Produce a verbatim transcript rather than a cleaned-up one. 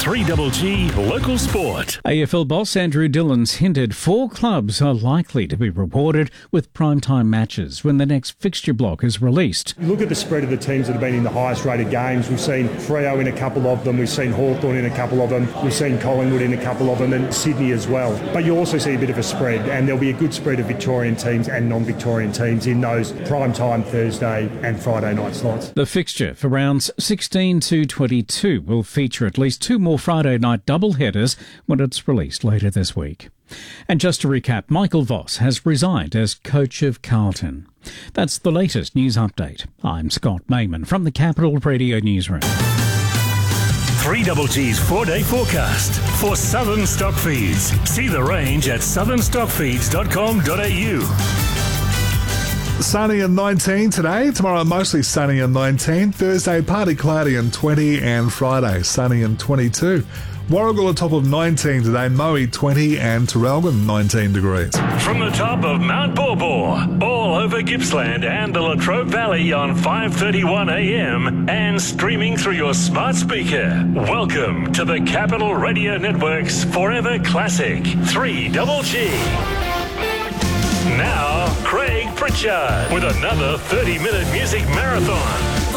three G Local Sport. A F L boss Andrew Dillon's hinted four clubs are likely to be rewarded with primetime matches when the next fixture block is released. Look at the spread of the teams that have been in the highest rated games. We've seen Freo in a couple of them, we've seen Hawthorn in a couple of them, we've seen Collingwood in a couple of them, and Sydney as well. But you also see a bit of a spread, and there'll be a good spread of Victorian teams and non-Victorian teams in those primetime Thursday and Friday night slots. The fixture for rounds sixteen to twenty-two will feature at least two more Friday night doubleheaders when it's released later this week. And just to recap, Michael Voss has resigned as coach of Carlton. That's the latest news update. I'm Scott Mayman from the Capital Radio Newsroom. three G's four-day forecast for Southern Stockfeeds. See the range at southern stockfeeds dot com dot a u. Sunny and nineteen today. Tomorrow mostly sunny and nineteen. Thursday partly cloudy and twenty. And Friday sunny and twenty-two. Warragul a top of nineteen today. Moe twenty and Terrelgan nineteen degrees. From the top of Mount Borbor, all over Gippsland and the Latrobe Valley on five thirty-one a m and streaming through your smart speaker. Welcome to the Capital Radio Network's Forever Classic three G. Now, Craig Pritchard with another thirty minute music marathon.